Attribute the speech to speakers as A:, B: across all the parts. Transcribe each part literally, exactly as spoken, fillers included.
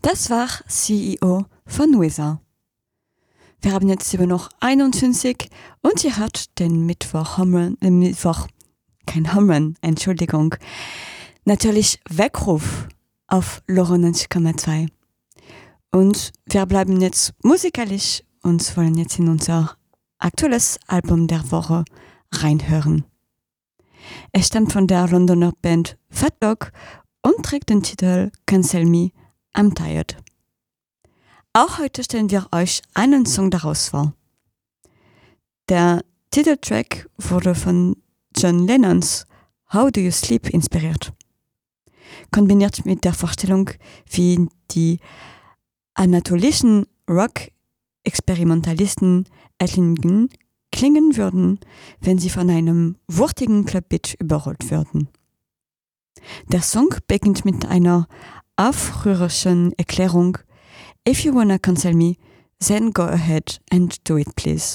A: Das war C E O von Weezer. Wir haben jetzt immer noch einundzwanzig und sie hat den Mittwoch, Humren, den Mittwoch, kein Humren, Entschuldigung, natürlich Weckruf auf neunundneunzig Komma zwei. Und wir bleiben jetzt musikalisch und wollen jetzt in unser aktuelles Album der Woche reinhören. Es stammt von der Londoner Band Fat Dog und trägt den Titel Cancel Me, I'm Tired. Auch heute stellen wir euch einen Song daraus vor. Der Titeltrack wurde von John Lennons How Do You Sleep inspiriert. Kombiniert mit der Vorstellung, wie die anatolischen Rock-Experimentalisten erklingen klingen würden, wenn sie von einem wuchtigen Clubbeat überrollt würden. Der Song beginnt mit einer aufrührerischen Erklärung: If you wanna cancel me, then go ahead and do it, please.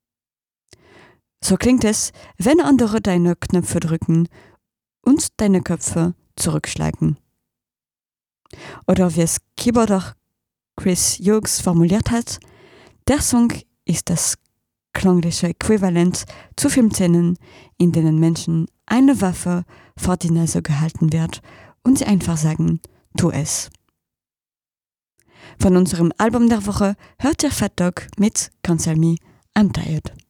A: So klingt es, wenn andere deine Knöpfe drücken und deine Köpfe zurückschlagen. Oder wie es Keyboarder Chris Hughes formuliert hat: Der Song ist das klangliche Äquivalent zu Filmszenen, in denen Menschen eine Waffe vor die Nase gehalten wird und sie einfach sagen, tu es. Von unserem Album der Woche hört ihr Fat Dog mit Cancel Me, I'm Tired.